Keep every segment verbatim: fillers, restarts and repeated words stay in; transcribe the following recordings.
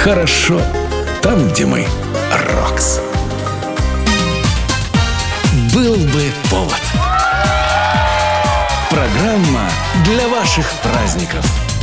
хорошо там, где мы. Рокс. Был бы повод. Программа для ваших праздников.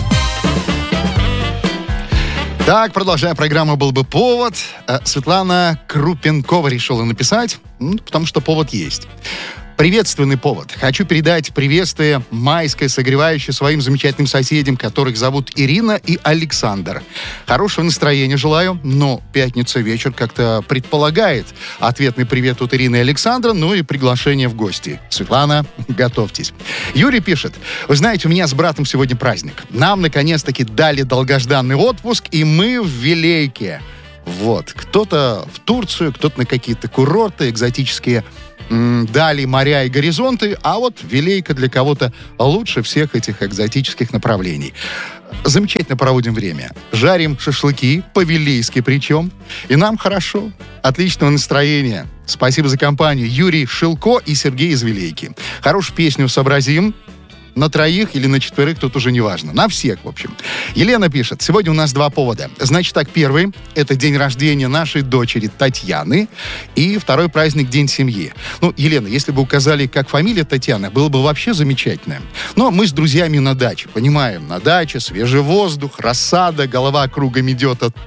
Так, продолжаем программу «Был бы повод». Светлана Крупенкова решила написать, ну, потому что повод есть. Приветственный повод. Хочу передать приветствие майское, согревающее своим замечательным соседям, которых зовут Ирина и Александр. Хорошего настроения желаю, но пятница вечер как-то предполагает ответный привет от Ирины и Александра, ну и приглашение в гости. Светлана, готовьтесь. Юрий пишет: вы знаете, у меня с братом сегодня праздник. Нам, наконец-таки, дали долгожданный отпуск, и мы в Вилейке. Вот. Кто-то в Турцию, кто-то на какие-то курорты, экзотические дали, моря и горизонты, а вот Вилейка для кого-то лучше всех этих экзотических направлений. Замечательно проводим время. Жарим шашлыки, по-вилейски причем. И нам хорошо. Отличного настроения. Спасибо за компанию. Юрий Шилко и Сергей из Вилейки. Хорошую песню сообразим. На троих или на четверых, тут уже не важно. На всех, в общем. Елена пишет: сегодня у нас два повода. Значит так, первый — это день рождения нашей дочери Татьяны. И второй праздник — День семьи. Ну, Елена, если бы указали, как фамилия Татьяна, было бы вообще замечательно. Но мы с друзьями на даче. Понимаем, на даче свежий воздух, рассада, голова кругом идет от...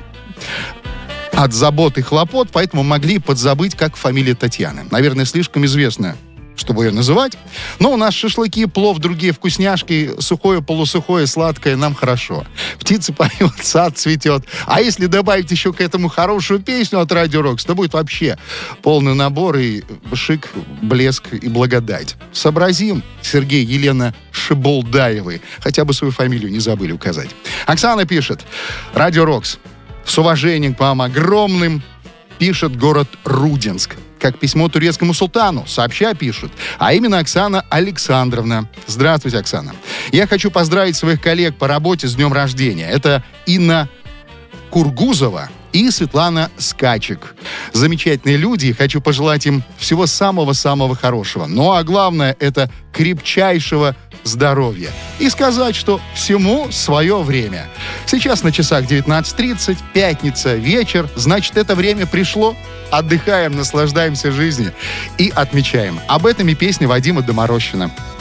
от забот и хлопот, поэтому могли подзабыть, как фамилия Татьяны. Наверное, слишком известная, чтобы ее называть. Но у нас шашлыки, плов, другие вкусняшки, сухое, полусухое, сладкое, нам хорошо. Птицы поют, сад цветет. А если добавить еще к этому хорошую песню от Радио Рокс, то будет вообще полный набор и шик, блеск и благодать. Сообразим, Сергей, Елена Шиболдаевы. Хотя бы свою фамилию не забыли указать. Оксана пишет: Радио Рокс, с уважением к вам огромным, пишет город Рудинск. Как письмо турецкому султану, сообща пишут. А именно Оксана Александровна. Здравствуйте, Оксана. Я хочу поздравить своих коллег по работе с днем рождения. Это Инна Кургузова и Светлана Скачек. Замечательные люди, и хочу пожелать им всего самого-самого хорошего. Ну а главное, это крепчайшего здоровья. И сказать, что всему свое время. Сейчас на часах девятнадцать тридцать, пятница, вечер. Значит, это время пришло. Отдыхаем, наслаждаемся жизнью и отмечаем. Об этом и песня Вадима Доморощина.